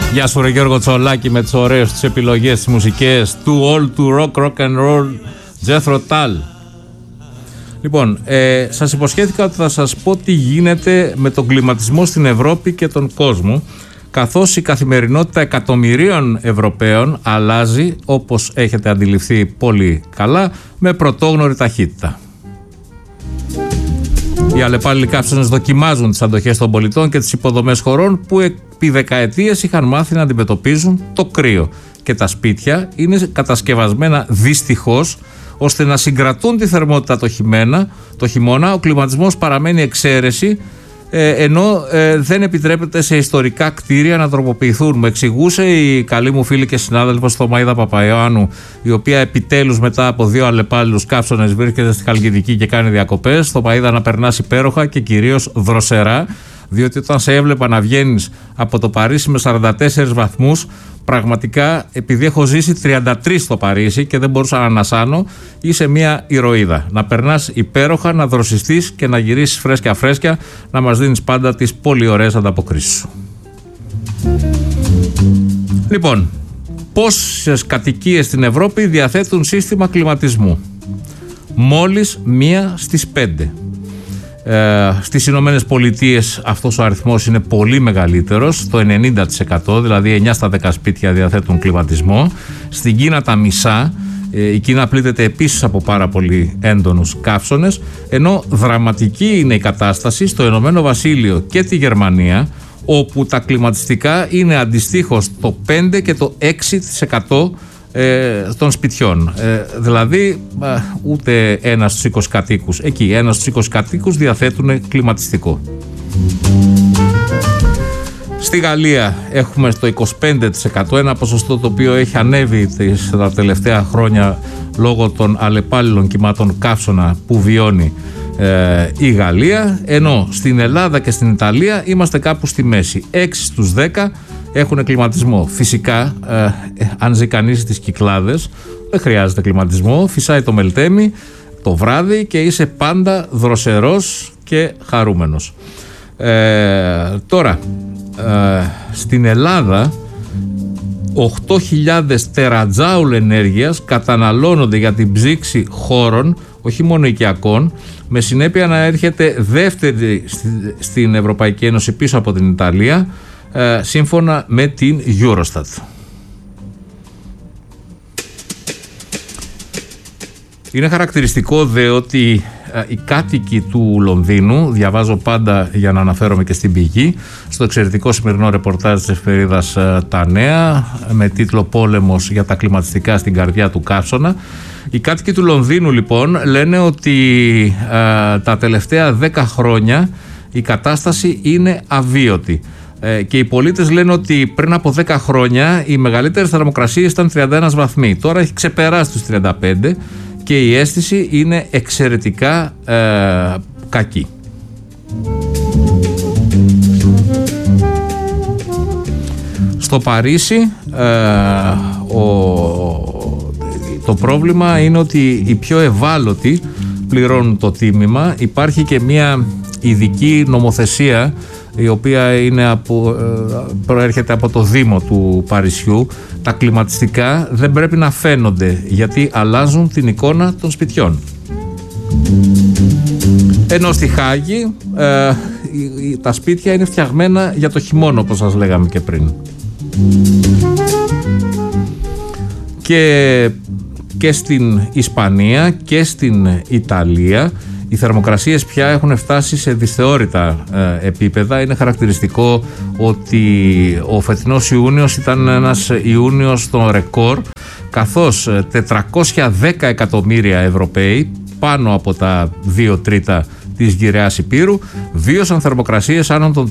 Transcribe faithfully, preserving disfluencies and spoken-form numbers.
Γεια σου ρε Γιώργο Τσολάκη με τις ωραίες τις επιλογές, τις μουσικές του all του rock, rock and roll, Jethro Tull. Λοιπόν, ε, σας υποσχέθηκα ότι θα σας πω τι γίνεται με τον κλιματισμό στην Ευρώπη και τον κόσμο, καθώς η καθημερινότητα εκατομμυρίων Ευρωπαίων αλλάζει, όπως έχετε αντιληφθεί πολύ καλά, με πρωτόγνωρη ταχύτητα. Οι αλλεπάλληλοι καύσωνες δοκιμάζουν τις αντοχές των πολιτών και τις υποδομές χωρών που επί δεκαετίες είχαν μάθει να αντιμετωπίζουν το κρύο. Και τα σπίτια είναι κατασκευασμένα δυστυχώς ώστε να συγκρατούν τη θερμότητα το χειμώνα. Το χειμώνα ο κλιματισμός παραμένει εξαίρεση, ε, ενώ ε, δεν επιτρέπεται σε ιστορικά κτίρια να τροποποιηθούν. Μου εξηγούσε η καλή μου φίλη και συνάδελφος Θωμαΐδα Παπαϊωάννου, η οποία επιτέλους μετά από δύο αλλεπάλληλους καύσωνες βρίσκεται στη Χαλκιδική και κάνει διακοπές. Θωμαΐδα, να περνάς υπέροχα και κυρίως δροσερά, διότι όταν σε έβλεπα να βγαίνεις από το Παρίσι με σαράντα τέσσερις βαθμούς, πραγματικά, επειδή έχω ζήσει τριάντα τρία στο Παρίσι και δεν μπορούσα να ανασάνω, είσαι μια ηρωίδα. Να περνάς υπέροχα, να δροσιστείς και να γυρίσεις φρέσκια φρέσκια, να μας δίνεις πάντα τις πολύ ωραίες ανταποκρίσεις σου. Λοιπόν, πόσες κατοικίες στην Ευρώπη διαθέτουν σύστημα κλιματισμού? Μόλις μία στις πέντε. Ε, στις Ηνωμένες Πολιτείες αυτός ο αριθμός είναι πολύ μεγαλύτερος, το ενενήντα τοις εκατό, δηλαδή εννιά στα δέκα σπίτια διαθέτουν κλιματισμό. Στην Κίνα τα μισά. ε, η Κίνα πλήττεται επίσης από πάρα πολύ έντονους καύσωνες, ενώ δραματική είναι η κατάσταση στο Ηνωμένο Βασίλειο και τη Γερμανία, όπου τα κλιματιστικά είναι αντιστοίχως το πέντε και το έξι τοις εκατό Ε, των σπιτιών. Ε, δηλαδή ε, ούτε ένας στους είκοσι κατοίκους, εκεί ένας στους είκοσι κατοίκους διαθέτουν κλιματιστικό. Στη Γαλλία έχουμε στο είκοσι πέντε τοις εκατό, ένα ποσοστό το οποίο έχει ανέβει τις, τα τελευταία χρόνια λόγω των αλλεπάλληλων κυμάτων καύσωνα που βιώνει ε, η Γαλλία, ενώ στην Ελλάδα και στην Ιταλία είμαστε κάπου στη μέση. έξι στους δέκα έχουν κλιματισμό. Φυσικά, ε, ε, αν ζει κανείς στις Κυκλάδες, δεν χρειάζεται κλιματισμό. Φυσάει το μελτέμι το βράδυ και είσαι πάντα δροσερός και χαρούμενος. Ε, τώρα, ε, στην Ελλάδα, οκτώ χιλιάδες τερατζάουλ ενέργειας καταναλώνονται για την ψήξη χώρων, όχι μόνο οικιακών, με συνέπεια να έρχεται δεύτερη στην Ευρωπαϊκή Ένωση πίσω από την Ιταλία, Ε, σύμφωνα με την Eurostat. Είναι χαρακτηριστικό δε ότι ε, οι κάτοικοι του Λονδίνου, διαβάζω πάντα για να αναφέρομαι και στην πηγή, στο εξαιρετικό σημερινό ρεπορτάζ της εφημερίδας ε, Τα Νέα, με τίτλο «Πόλεμος για τα κλιματιστικά στην καρδιά του καύσωνα», οι κάτοικοι του Λονδίνου λοιπόν λένε ότι ε, τα τελευταία δέκα χρόνια η κατάσταση είναι αβίωτη. Και οι πολίτες λένε ότι πριν από δέκα χρόνια οι μεγαλύτερες θερμοκρασίες ήταν τριάντα ένα βαθμοί. Τώρα έχει ξεπεράσει τους τριάντα πέντε και η αίσθηση είναι εξαιρετικά ε, κακή. Στο Παρίσι ε, ο, το πρόβλημα είναι ότι οι πιο ευάλωτοι πληρώνουν το τίμημα. Υπάρχει και μια ειδική νομοθεσία η οποία είναι από, προέρχεται από το Δήμο του Παρισιού. Τα κλιματιστικά δεν πρέπει να φαίνονται, γιατί αλλάζουν την εικόνα των σπιτιών. Ενώ στη Χάγη ε, τα σπίτια είναι φτιαγμένα για το χειμώνα, όπως σας λέγαμε και πριν. Και, και στην Ισπανία και στην Ιταλία οι θερμοκρασίες πια έχουν φτάσει σε δυσθεώρητα ε, επίπεδα. Είναι χαρακτηριστικό ότι ο φετινός Ιούνιος ήταν ένας Ιούνιος των ρεκόρ, καθώς τετρακόσια δέκα εκατομμύρια Ευρωπαίοι, πάνω από τα δύο τρίτα της γυραιάς Υπήρου, βίωσαν θερμοκρασίες άνω των